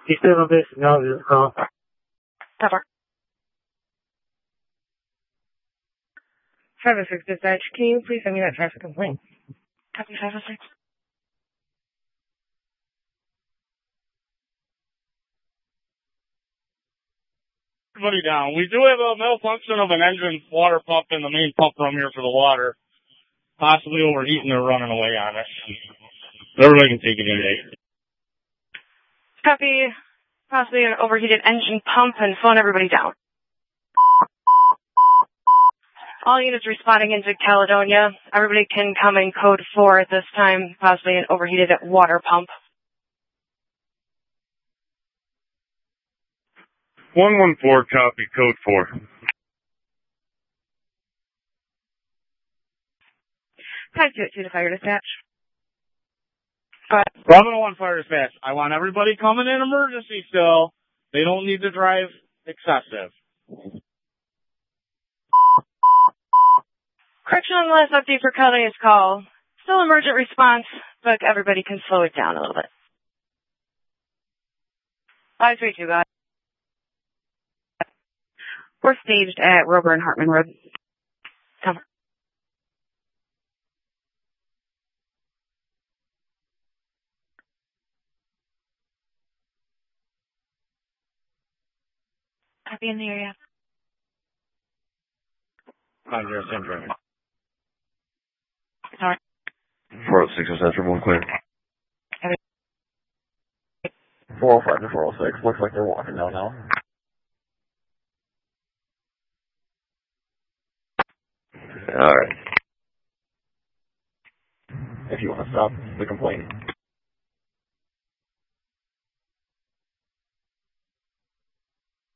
He's still a bit out of his call. Cover. 506 dispatch, can you please send me that traffic complaint? Copy 506. Everybody down. We do have a malfunction of an engine water pump in the main pump room here for the water. Possibly overheating or running away on it. Everybody can take it in. Copy. Possibly an overheated engine pump and phone everybody down. All units responding into Caledonia. Everybody can come in code 4 at this time. Possibly an overheated water pump. 114, copy, code 4. Type 2 to fire dispatch. 701 fire dispatch. I want everybody coming in emergency still. They don't need to drive excessive. Correction on the last update for Caledonia's call. Still emergent response, but everybody can slow it down a little bit. 532, guys. We're staged at Rober and Hartman Road. Cover. Copy in the area. Andre Central. Sorry. 406 is Central, one clear. 405 to 406. Looks like they're walking down now. Alright. If you want to stop the complaint.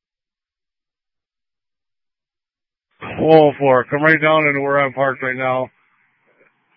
Oh, 4. Come right down into where I'm parked right now.